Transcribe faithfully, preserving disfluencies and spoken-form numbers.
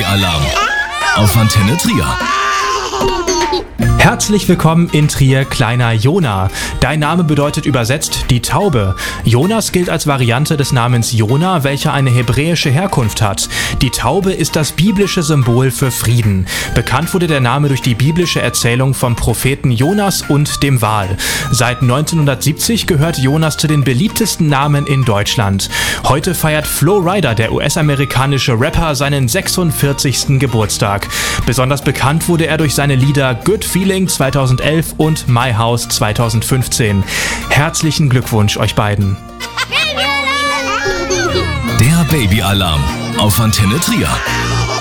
Babyalarm auf Antenne Trier. Herzlich willkommen in Trier, kleiner Jona. Dein Name bedeutet übersetzt die Taube. Jonas gilt als Variante des Namens Jona, welcher eine hebräische Herkunft hat. Die Taube ist das biblische Symbol für Frieden. Bekannt wurde der Name durch die biblische Erzählung vom Propheten Jonas und dem Wal. Seit neunzehnhundertsiebzig gehört Jonas zu den beliebtesten Namen in Deutschland. Heute feiert Flo Rida, der U S-amerikanische Rapper, seinen sechsundvierzigsten Geburtstag. Besonders bekannt wurde er durch seine Lieder Good Feeling zweitausendelf und My House zweitausendfünfzehn. Herzlichen Glückwunsch euch beiden. Der Babyalarm auf Antenne Trier.